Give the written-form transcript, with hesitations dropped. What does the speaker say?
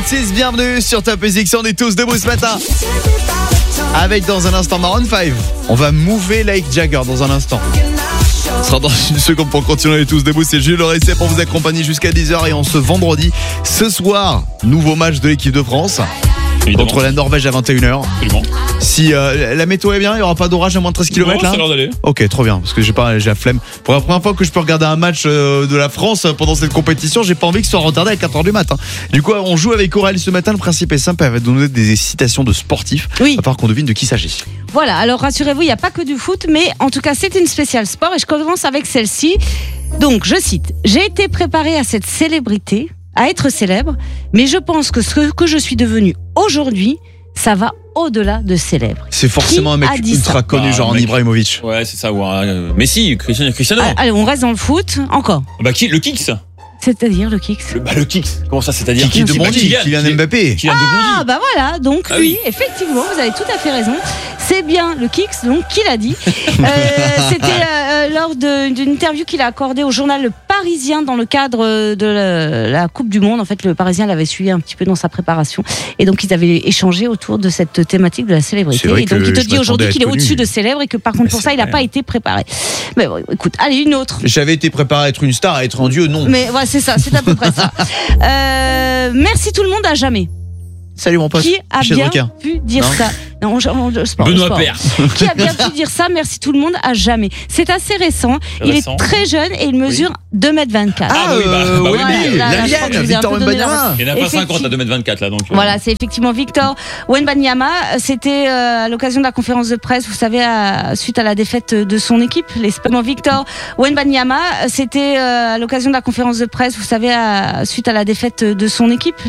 7h36, bienvenue sur Top Music, on est tous debout ce matin. Avec dans un instant Maroon 5. On va mouver like Jagger dans un instant. Ce sera dans une seconde pour continuer, on est tous debout. C'est Jules Resset pour vous accompagner jusqu'à 10h. Et on se vendredi, ce soir, nouveau match de l'équipe de France. Évidemment. Contre la Norvège à 21h. Absolument. Si la météo est bien, il n'y aura pas d'orage à moins de 13 km là. Ça a l'air d'aller. Ok, trop bien, parce que j'ai la flemme. Pour la première fois que je peux regarder un match de la France pendant cette compétition, j'ai pas envie que ce soit retardé à 4h du matin. Du coup, on joue avec Aurélie ce matin. Le principe est simple, elle va donner des citations de sportifs. Oui. À part qu'on devine de qui il s'agit. Voilà, alors rassurez-vous, il n'y a pas que du foot, mais en tout cas, c'est une spéciale sport et je commence avec celle-ci. Donc, je cite, j'ai été préparée à cette célébrité, à être célèbre, mais je pense que ce que je suis devenue aujourd'hui, ça va au-delà de célèbre. C'est forcément un mec ultra connu, genre Ibrahimovic. Ouais, c'est ça. Messi, Cristiano. Allez, on reste dans le foot, encore. Bah qui? Le Kicks. C'est-à-dire le Kicks. Le Kicks. Comment ça, c'est-à-dire? Kiki de Bondy, Kylian Mbappé. Ah bah voilà, donc lui, effectivement, vous avez tout à fait raison. C'est bien le Kicks, donc qui l'a dit. C'était lors d'une interview qu'il a accordée au journal Le Parisien dans le cadre de la Coupe du Monde. En fait, Le Parisien l'avait suivi un petit peu dans sa préparation. Et donc, ils avaient échangé autour de cette thématique de la célébrité. Et donc, il te dit aujourd'hui qu'il est au-dessus de célèbre et que par contre, pour ça, il n'a pas été préparé. Mais bon, écoute, allez, une autre. J'avais été préparé à être une star, à être un dieu, non. Mais ouais, c'est ça, c'est à peu près ça. Merci tout le monde à jamais. Salut mon pote. Qui a bien pu dire ça? Non, Benoît Paire. Qui a bien pu dire ça? Merci tout le monde à jamais. C'est assez récent. Il est très jeune et il mesure 2m24. Ah oui, l'alien, Victor Wembanyama. Il n'y en a pas 50 à 2m24 là donc. Voilà, c'est effectivement Victor Wembanyama. C'était à l'occasion de la conférence de presse, vous savez, suite à la défaite de son équipe, les Spurs. Victor Wembanyama, c'était à l'occasion de la conférence de presse, vous savez, suite à la défaite de son équipe.